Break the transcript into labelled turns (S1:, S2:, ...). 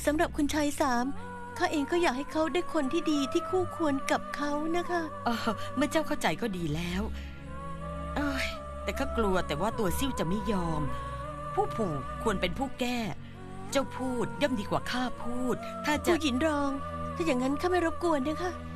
S1: สำหรับคุณชายสามข้าเองก็อยากให้เขาได้คนที่ดีที่คู่ควรกับเขานะคะ
S2: เมื่อเจ้าเข้าใจก็ดีแล้วแต่ข้ากลัวแต่ว่าตัวซิ่วจะไม่ยอมผู้ผูกควรเป็นผู้แก้เจ้าพูดย่อมดีกว่าข้าพูดถ้าจะ
S1: ผู้หญินรองถ้าอย่างนั้นข้าไม่รบกวนนะคะ